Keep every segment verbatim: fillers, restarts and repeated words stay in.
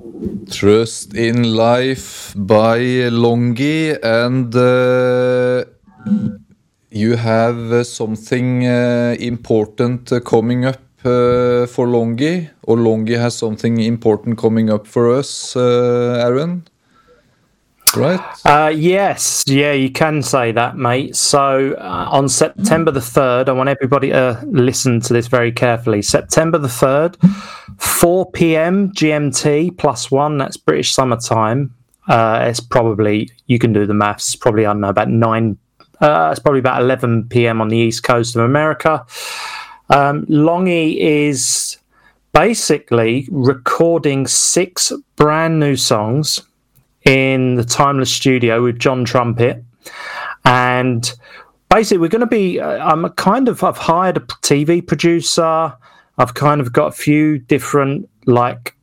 Trust in Life by Longy, and uh, you have uh, something uh, important uh, coming up uh, for Longy, or Longy has something important coming up for us, uh, Aaron? Right? Uh, yes, yeah, you can say that, mate. So uh, on September the third, I want everybody to listen to this very carefully. September the third, four p.m. G M T plus one, that's British summertime. Uh, it's probably, you can do the maths, it's probably, I don't know, about nine, uh, it's probably about eleven p.m. on the East Coast of America. Um, Longy is basically recording six brand new songs in the Timeless studio with John Trumpet, and basically we're going to be uh, I'm kind of I've hired a T V producer. I've kind of got a few different like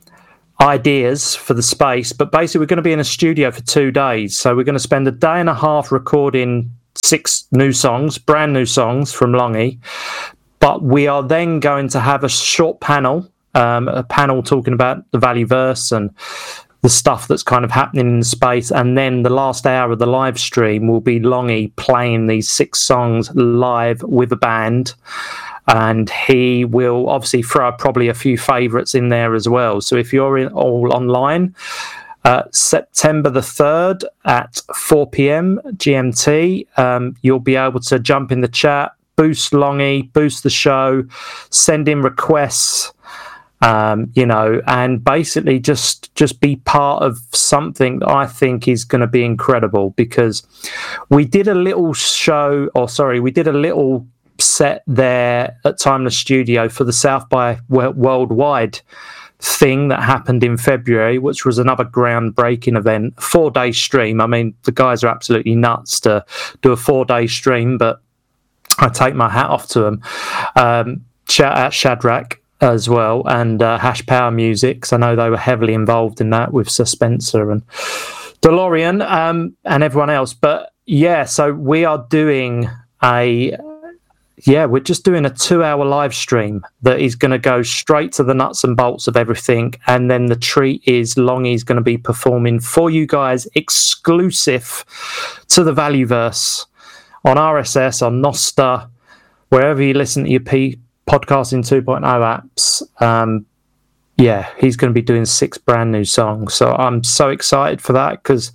ideas for the space, but basically we're going to be in a studio for two days, so we're going to spend a day and a half recording six new songs, brand new songs from Longy, but we are then going to have a short panel, um, a panel talking about the Valueverse and the stuff that's kind of happening in space, and then the last hour of the live stream will be Longy playing these six songs live with a band, and he will obviously throw probably a few favourites in there as well. So if you're in, all online, uh, September the third at four p.m. G M T, um, you'll be able to jump in the chat, boost Longy, boost the show, send in requests, Um, you know, and basically just just be part of something that I think is going to be incredible, because we did a little show, or sorry, we did a little set there at Timeless Studio for the South by Worldwide thing that happened in February, which was another groundbreaking event, four-day stream. I mean, the guys are absolutely nuts to do a four-day stream, but I take my hat off to them. Um, shout out Shadrach as well, and uh, Hash Power Music, because I know they were heavily involved in that with Sir Spencer and DeLorean um, and everyone else. But yeah, so we are doing a yeah we're just doing a two hour live stream that is going to go straight to the nuts and bolts of everything, and then the treat is Longy's going to be performing for you guys exclusive to the Valueverse on R S S, on Nostr, wherever you listen to your P Podcasting two point oh apps. Um, yeah, he's going to be doing six brand new songs, so I'm so excited for that, because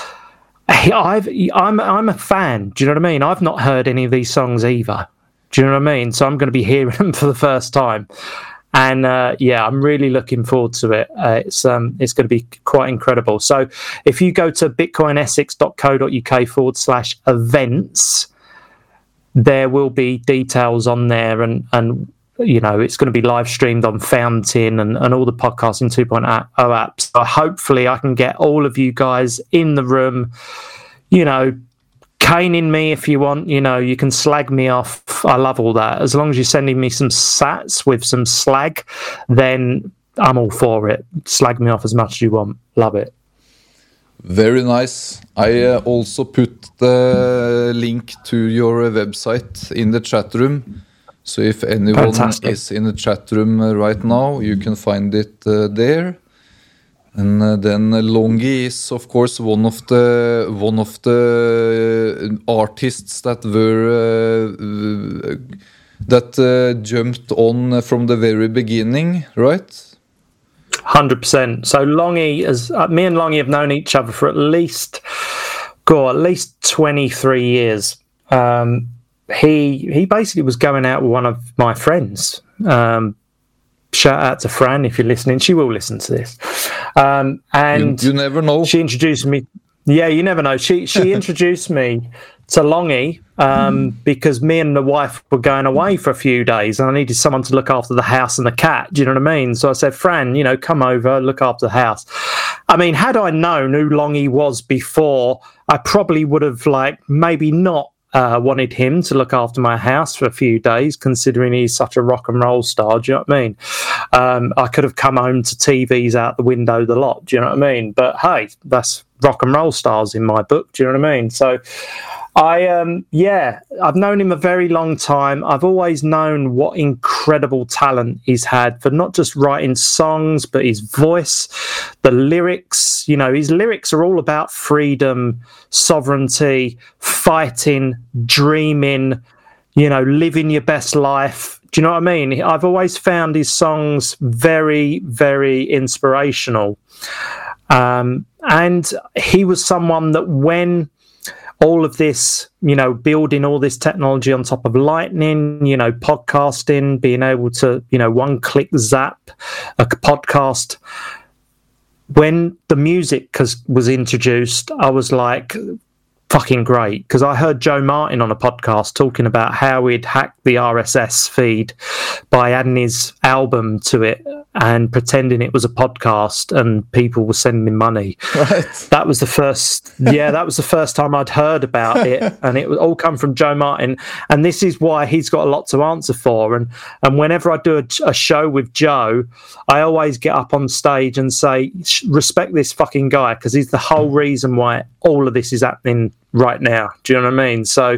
I've I'm I'm a fan. Do you know what I mean? I've not heard any of these songs either. Do you know what I mean? So I'm going to be hearing them for the first time, and uh, yeah, I'm really looking forward to it. Uh, it's um it's going to be quite incredible. So if you go to bitcoinessex.co.uk forward slash events, there will be details on there, and, and you know, it's going to be live streamed on Fountain and, and all the Podcasting two point oh apps. So hopefully I can get all of you guys in the room, you know, caning me if you want, you know, you can slag me off. I love all that. As long as you're sending me some sats with some slag, then I'm all for it. Slag me off as much as you want. Love it. Very nice. I uh, also put the link to your website in the chat room. So if anyone Fantastic. is in the chat room uh, right now, you can find it uh, there. And uh, then uh, Longy is, of course, one of the one of the artists that were uh, that uh, jumped on from the very beginning, right? one hundred percent. So Longy, as uh, me and Longy have known each other for at least, go at least twenty-three years. Um, he he basically was going out with one of my friends. Um, shout out to Fran if you're listening. She will listen to this. Um, and you, you never know. She introduced me. Yeah, you never know. She she introduced me to Longy um, because me and the wife were going away for a few days, and I needed someone to look after the house and the cat. Do you know what I mean? So I said, Fran, you know, come over, look after the house. I mean, had I known who Longy was before, I probably would have, like, maybe not uh, wanted him to look after my house for a few days, considering he's such a rock and roll star. Do you know what I mean? Um, I could have come home to T Vs out the window the lot. Do you know what I mean? But hey, that's rock and roll stars in my book. Do you know what I mean? So I um yeah, I've known him a very long time. I've always known what incredible talent he's had for not just writing songs, but his voice, the lyrics. You know, his lyrics are all about freedom, sovereignty, fighting, dreaming, you know, living your best life. Do you know what I mean? I've always found his songs very, very inspirational. Um, and he was someone that when all of this, you know, building all this technology on top of Lightning, you know, podcasting, being able to, you know, one click zap a podcast. When the music was introduced, I was like, fucking great, because I heard Joe Martin on a podcast talking about how he'd hacked the R S S feed by adding his album to it and pretending it was a podcast, and people were sending him money. Right. That was the first, yeah, that was the first time I'd heard about it, and it would all come from Joe Martin. And this is why he's got a lot to answer for. And and whenever I do a, a show with Joe, I always get up on stage and say, respect this fucking guy, because he's the whole reason why all of this is happening right now. Do you know what I mean? So